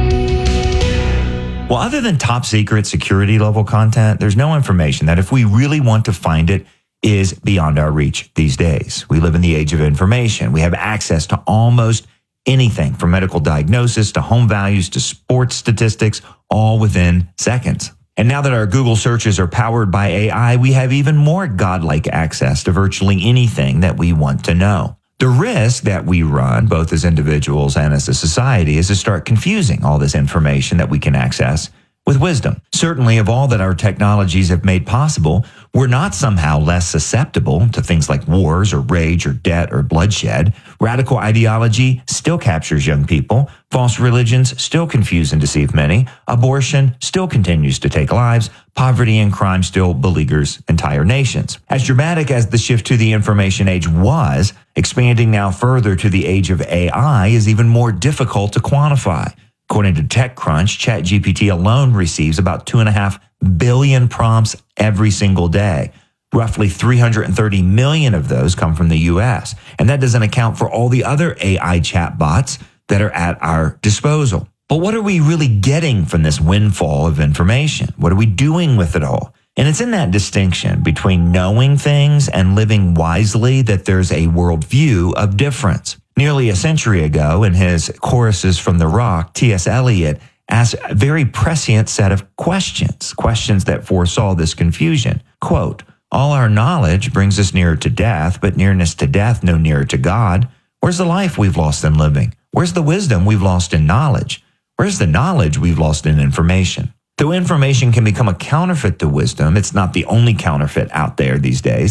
[SPEAKER 1] Well, other than top secret security level content, there's no information that if we really want to find it, is beyond our reach these days. We live in the age of information. We have access to almost anything from medical diagnosis to home values to sports statistics, all within seconds. And now that our Google searches are powered by AI, we have even more godlike access to virtually anything that we want to know. The risk that we run, both as individuals and as a society, is to start confusing all this information that we can access with wisdom. Certainly, of all that our technologies have made possible, we're not somehow less susceptible to things like wars or rage or debt or bloodshed. Radical ideology still captures young people. False religions still confuse and deceive many. Abortion still continues to take lives. Poverty and crime still beleaguers entire nations. As dramatic as the shift to the information age was, expanding now further to the age of AI is even more difficult to quantify. According to TechCrunch, ChatGPT alone receives about 2.5 billion prompts every single day. Roughly 330 million of those come from the U.S., and that doesn't account for all the other AI chatbots that are at our disposal. But what are we really getting from this windfall of information? What are we doing with it all? And it's in that distinction between knowing things and living wisely that there's a worldview of difference. Nearly a century ago, in his Choruses from the Rock, T.S. Eliot asked a very prescient set of questions that foresaw this confusion. Quote, all our knowledge brings us nearer to death, but nearness to death no nearer to God. Where's the life we've lost in living? Where's the wisdom we've lost in knowledge? Where's the knowledge we've lost in information? Though information can become a counterfeit to wisdom, it's not the only counterfeit out there these days.